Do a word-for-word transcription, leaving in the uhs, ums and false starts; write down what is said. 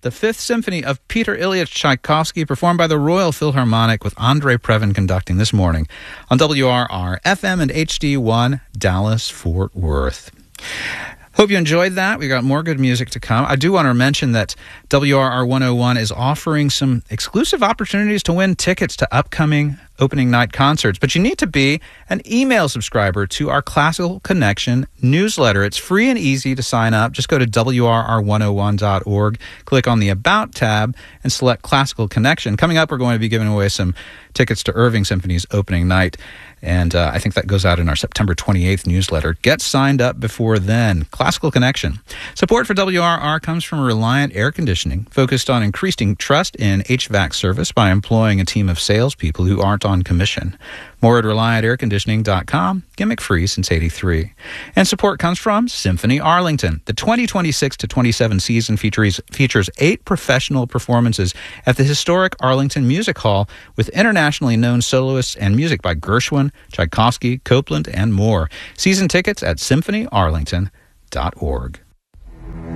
the Fifth Symphony of Peter Ilyich Tchaikovsky, performed by the Royal Philharmonic with Andre Previn conducting this morning on W R R F M and H D one, Dallas-Fort Worth. Hope you enjoyed that. We got more good music to come. I do want to mention that W R R one oh one is offering some exclusive opportunities to win tickets to upcoming opening night concerts, but you need to be an email subscriber to our Classical Connection newsletter. It's free and easy to sign up. Just go to W R R one oh one dot org, click on the About tab, and select Classical Connection. Coming up, we're going to be giving away some tickets to Irving Symphony's opening night, and uh, I think that goes out in our September twenty-eighth newsletter. Get signed up before then. Classical Connection. Support for W R R comes from Reliant Air Conditioning, focused on increasing trust in H V A C service by employing a team of salespeople who aren't on commission. More at reliant air conditioning dot com, gimmick free since eighty-three. And support comes from Symphony Arlington. The twenty twenty-six to twenty-seven season features, features eight professional performances at the historic Arlington Music Hall with internationally known soloists and music by Gershwin, Tchaikovsky, Copland, and more. Season tickets at symphony arlington dot org.